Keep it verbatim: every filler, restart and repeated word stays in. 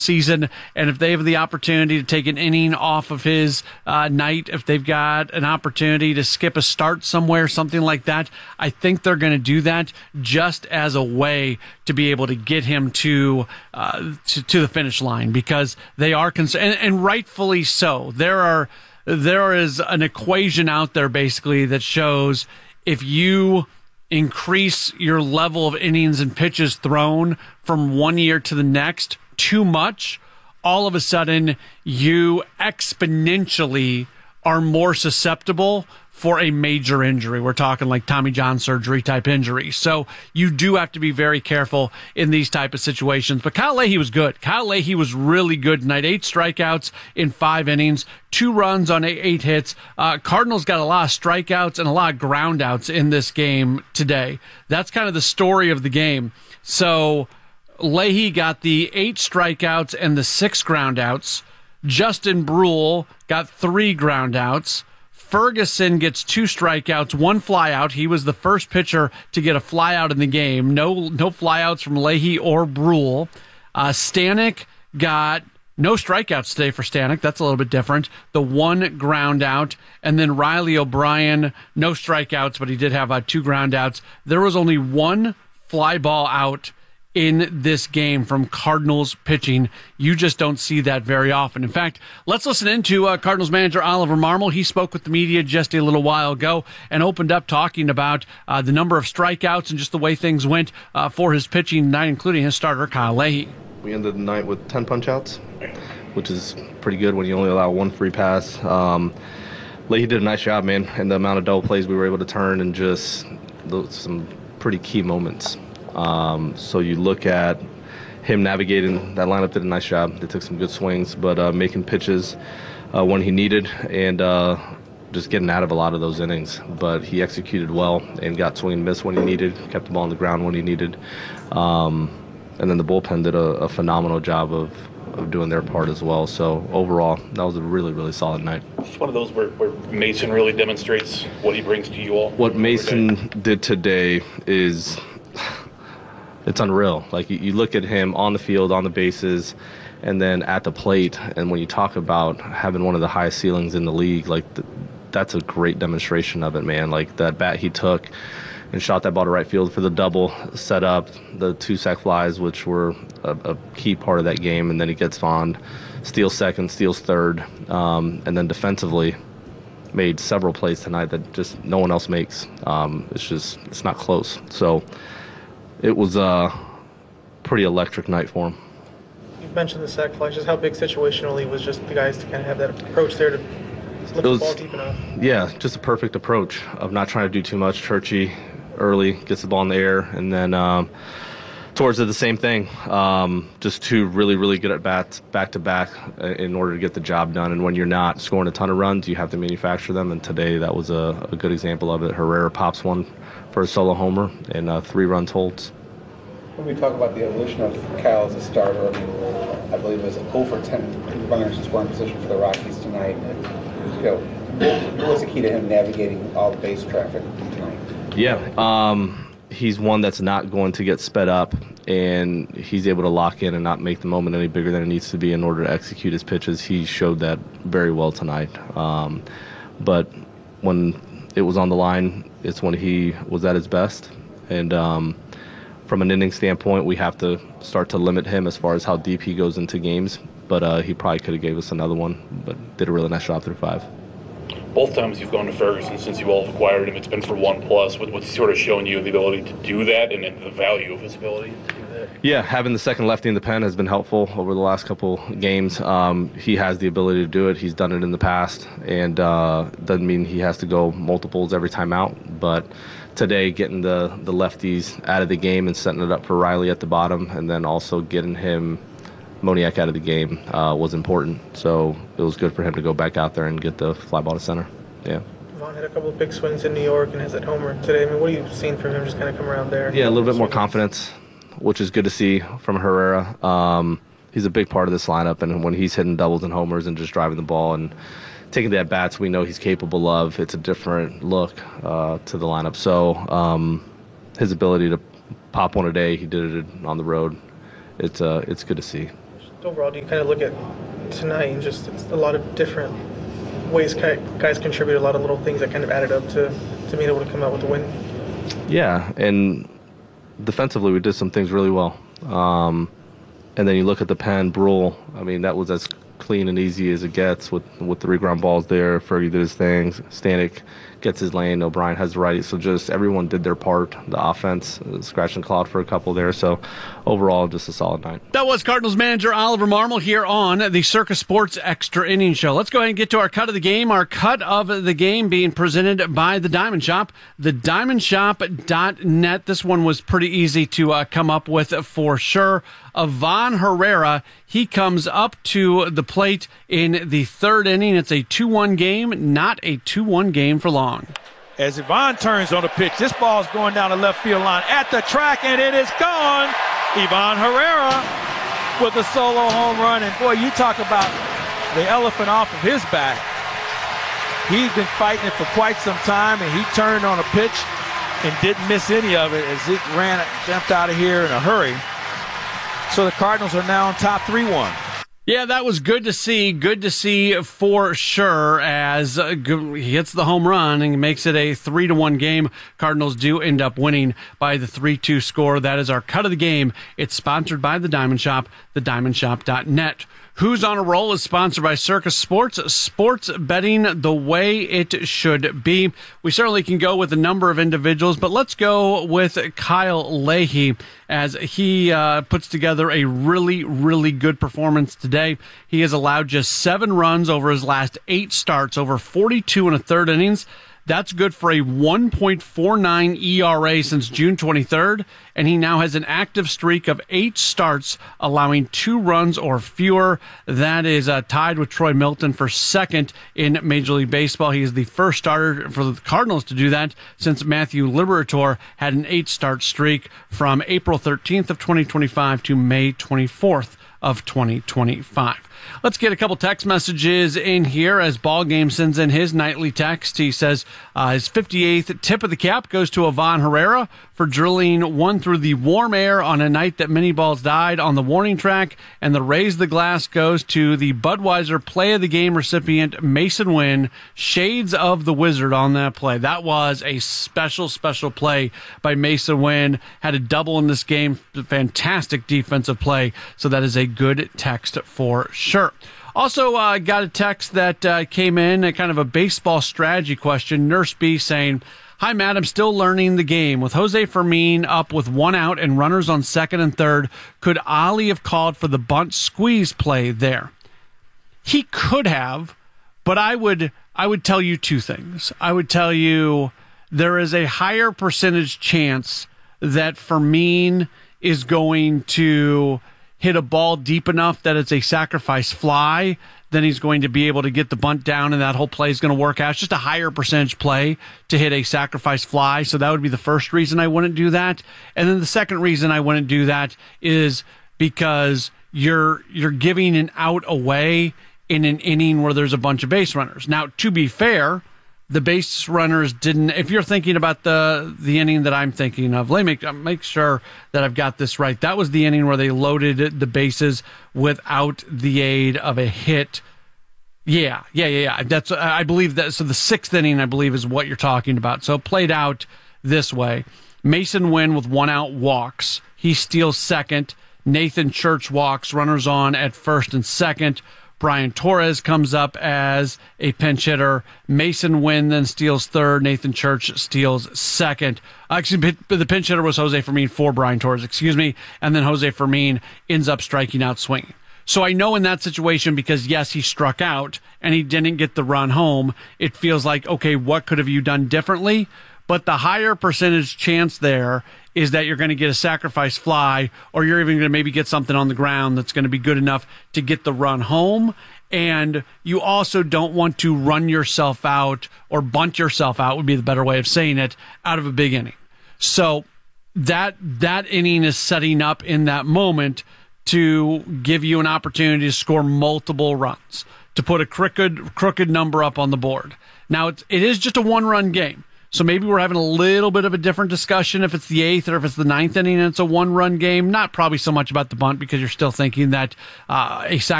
season, and if they have the opportunity to take an inning off of his uh, night, if they've got an opportunity to skip a start somewhere, something like that, I think they're going to do that just as a way to be able to get him to uh, to, to the finish line, because they are concerned, and, and rightfully so. There are there is an equation out there basically that shows if you increase your level of innings and pitches thrown from one year to the next too much, all of a sudden you exponentially are more susceptible for a major injury. We're talking like Tommy John surgery type injury. So you do have to be very careful in these type of situations. But Kyle Leahy was good. Kyle Leahy was really good tonight. Eight strikeouts in five innings, two runs on eight, eight hits. Uh, Cardinals got a lot of strikeouts and a lot of groundouts in this game today. That's kind of the story of the game. So Leahy got the eight strikeouts and the six groundouts. Justin Brule got three groundouts. Ferguson gets two strikeouts, one flyout. He was the first pitcher to get a flyout in the game. No no flyouts from Leahy or Brule. Uh, Stanek got no strikeouts today for Stanek. That's a little bit different. The one ground out. And then Riley O'Brien, no strikeouts, but he did have uh, two ground outs. There was only one fly ball out in this game from Cardinals pitching. You just don't see that very often. In fact, let's listen into uh, Cardinals manager Oliver Marmol. He spoke with the media just a little while ago and opened up talking about uh, the number of strikeouts and just the way things went uh, for his pitching tonight, including his starter, Kyle Leahy. We ended the night with ten punch-outs, which is pretty good when you only allow one free pass. Um, Leahy did a nice job, man, and the amount of double plays we were able to turn and just those, some pretty key moments. Um, so you look at him navigating that lineup, did a nice job. They took some good swings, but uh, making pitches uh, when he needed and uh, just getting out of a lot of those innings. But he executed well and got swing and miss when he needed, kept the ball on the ground when he needed. Um, and then the bullpen did a, a phenomenal job of, of doing their part as well. So overall, that was a really, really solid night. It's one of those where, where Mason really demonstrates what he brings to you all. What Mason did today is... it's unreal. Like, you, you look at him on the field, on the bases, and then at the plate, and when you talk about having one of the highest ceilings in the league, like, the, that's a great demonstration of it, man. Like, that bat he took and shot that ball to right field for the double, set up the two sac flies, which were a, a key part of that game, and then he gets on, steals second, steals third, um, and then defensively made several plays tonight that just no one else makes. Um, it's just, it's not close. So it was a pretty electric night for him. You mentioned the sac flies. Just how big situationally was just the guys to kind of have that approach there to look the ball deep enough? Yeah, just a perfect approach of not trying to do too much. Churchy early gets the ball in the air, and then um, towards it the same thing. Um, just two really, really good at bats back to back in order to get the job done. And when you're not scoring a ton of runs, you have to manufacture them. And today that was a, a good example of it. Herrera pops one for a solo homer and uh, three runs holds. When we talk about the evolution of Kyle as a starter, I mean, I believe it was zero for ten runners in scoring position for the Rockies tonight. And, you know, what was the key to him navigating all the base traffic tonight? Yeah, um, he's one that's not going to get sped up, and he's able to lock in and not make the moment any bigger than it needs to be in order to execute his pitches. He showed that very well tonight. Um, but when it was on the line, it's when he was at his best. And um, from an inning standpoint, we have to start to limit him as far as how deep he goes into games. But uh, he probably could have gave us another one, but did a really nice job through five. Both times you've gone to Ferguson since you all acquired him, it's been for one plus. What's sort of shown you the ability to do that and the value of his ability to do that? Yeah, having the second lefty in the pen has been helpful over the last couple games. Um, he has the ability to do it. He's done it in the past, and uh, doesn't mean he has to go multiples every time out. But today, getting the, the lefties out of the game and setting it up for Riley at the bottom, and then also getting him Moniak out of the game uh, was important. So it was good for him to go back out there and get the fly ball to center. Yeah. Vaughn had a couple of big swings in New York and has that homer today. I mean, what are you seeing from him just kind of come around there? Yeah, a little bit more confidence, which is good to see from Herrera. Um, he's a big part of this lineup, and when he's hitting doubles and homers and just driving the ball and taking the at-bats we know he's capable of, it's a different look uh, to the lineup. So um, his ability to pop one a day, he did it on the road. It's uh, it's good to see. Overall, do you kind of look at tonight and just it's a lot of different ways guys contribute, a lot of little things that kind of added up to, to being able to come out with a win? Yeah, and defensively we did some things really well. Um, and then you look at the pen, Brule, I mean, that was as clean and easy as it gets with, with three ground balls there. Fergie did his things. Stanek gets his lane. O'Brien has the righty. So just everyone did their part. The offense, uh, scratch and clawed for a couple there. So overall, just a solid night. That was Cardinals manager Oliver Marmol here on the Circa Sports Extra Inning Show. Let's go ahead and get to our cut of the game. Our cut of the game being presented by the Diamond Shop, the diamond shop dot net. This one was pretty easy to uh, come up with for sure. Ivan Herrera, he comes up to the plate in the third inning. It's a two one game, not a two one game for long. As Ivan turns on the pitch, this ball's going down the left field line at the track, and it is gone. Ivan Herrera with a solo home run. And, boy, you talk about the elephant off of his back. He's been fighting it for quite some time, and he turned on a pitch and didn't miss any of it as it ran, jumped out of here in a hurry. So the Cardinals are now on top three one. Yeah, that was good to see. Good to see for sure as uh, he hits the home run and makes it a three to one game. Cardinals do end up winning by the three two score. That is our cut of the game. It's sponsored by the Diamond Shop, the diamond shop dot net. Who's on a Roll is sponsored by Circa Sports, sports betting the way it should be. We certainly can go with a number of individuals, but let's go with Kyle Leahy as he uh, puts together a really, really good performance today. He has allowed just seven runs over his last eight starts, over forty-two and a third innings. That's good for a one point four nine E R A since June twenty-third, and he now has an active streak of eight starts, allowing two runs or fewer. That is uh, tied with Troy Milton for second in Major League Baseball. He is the first starter for the Cardinals to do that since Matthew Liberatore had an eight-start streak from April thirteenth of twenty twenty-five to May twenty-fourth of twenty twenty-five. Let's get a couple text messages in here as Ballgame sends in his nightly text. He says uh, his fifty-eighth tip of the cap goes to Ivan Herrera for drilling one through the warm air on a night that many balls died on the warning track, and the raise the glass goes to the Budweiser Play of the Game recipient Mason Wynn. Shades of the Wizard on that play. That was a special, special play by Mason Wynn. Had a double in this game. Fantastic defensive play. So that is a good text for sure. Also, uh, got a text that uh, came in, a kind of a baseball strategy question. Nurse B saying, "Hi, Matt. I'm still learning the game. With Jose Fermin up with one out and runners on second and third, could Ali have called for the bunt squeeze play there?" He could have, but I would I would tell you two things. I would tell you there is a higher percentage chance that Fermin is going to hit a ball deep enough that it's a sacrifice fly, then he's going to be able to get the bunt down and that whole play is going to work out. It's just a higher percentage play to hit a sacrifice fly. So that would be the first reason I wouldn't do that. And then the second reason I wouldn't do that is because you're you're giving an out away in an inning where there's a bunch of base runners. Now, to be fair, the base runners didn't. If you're thinking about the the inning that I'm thinking of, let me make, make sure that I've got this right. That was the inning where they loaded the bases without the aid of a hit. Yeah, yeah, yeah, yeah. That's I believe that. So the sixth inning, I believe, is what you're talking about. So it played out this way: Mason Wynn with one out walks. He steals second. Nathan Church walks. Runners on at first and second. Brian Torres comes up as a pinch hitter. Mason Wynn then steals third. Nathan Church steals second. Actually, the pinch hitter was Jose Fermin for Brian Torres, excuse me. And then Jose Fermin ends up striking out swinging. So I know in that situation, because yes, he struck out and he didn't get the run home, it feels like, okay, what could have you done differently? But the higher percentage chance there is that you're going to get a sacrifice fly, or you're even going to maybe get something on the ground that's going to be good enough to get the run home. And you also don't want to run yourself out, or bunt yourself out would be the better way of saying it, out of a big inning. So that that inning is setting up in that moment to give you an opportunity to score multiple runs, to put a crooked crooked number up on the board. Now, it's, it is just a one-run game. So maybe we're having a little bit of a different discussion if it's the eighth or if it's the ninth inning and it's a one-run game. Not probably so much about the bunt because you're still thinking that uh, a sac